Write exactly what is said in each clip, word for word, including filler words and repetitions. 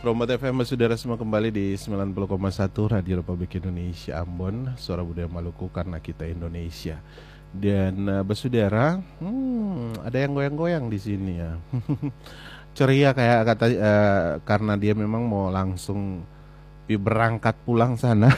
Rombat F M saudara semua kembali di sembilan puluh koma satu Radio Republik Indonesia Ambon, suara budaya Maluku karena kita Indonesia. Dan uh, bersaudara, hmm, ada yang goyang-goyang di sini ya. Ceria kayak kata uh, karena dia memang mau langsung berangkat pulang sana.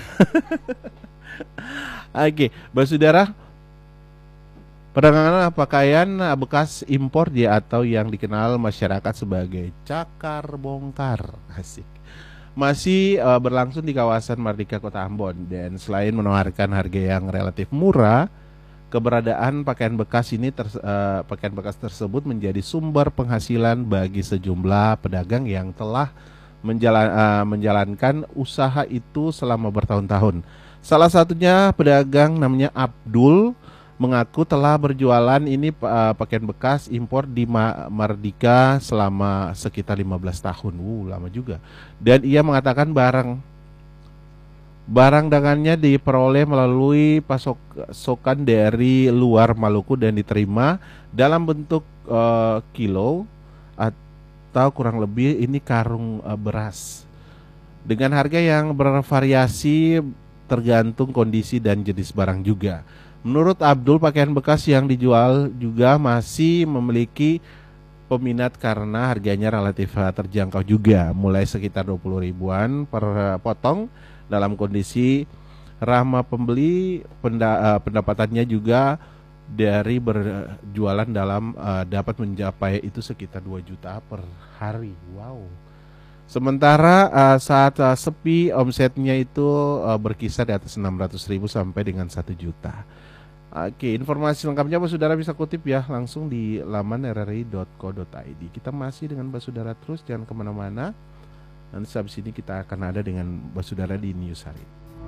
Oke, bersaudara, perdagangan pakaian bekas impor dia atau yang dikenal masyarakat sebagai cakar bongkar, asik, masih uh, berlangsung di kawasan Mardika Kota Ambon. Dan selain menawarkan harga yang relatif murah, keberadaan pakaian bekas ini ter, uh, pakaian bekas tersebut menjadi sumber penghasilan bagi sejumlah pedagang yang telah menjalan, uh, menjalankan usaha itu selama bertahun-tahun. Salah satunya pedagang namanya Abdul mengaku telah berjualan ini uh, pakaian bekas impor di Ma- Mardika selama sekitar lima belas tahun. Uh, lama juga. Dan ia mengatakan barang barang dagangannya diperoleh melalui pasokan dari luar Maluku dan diterima dalam bentuk uh, kilo atau kurang lebih ini karung uh, beras dengan harga yang bervariasi tergantung kondisi dan jenis barang juga. Menurut Abdul, pakaian bekas yang dijual juga masih memiliki peminat karena harganya relatif terjangkau juga, mulai sekitar dua puluh ribuan per potong. Dalam kondisi ramah pembeli, pendapatannya juga dari berjualan dalam uh, dapat mencapai itu sekitar dua juta per hari. Wow. Sementara uh, saat uh, sepi, omsetnya itu uh, berkisar di atas enam ratus ribu sampai dengan satu juta. Oke, informasi lengkapnya Saudara bisa kutip ya langsung di laman r r i dot co dot i d. Kita masih dengan Saudara terus, jangan kemana-mana. Nanti habis ini kita akan ada dengan Saudara di News Hari.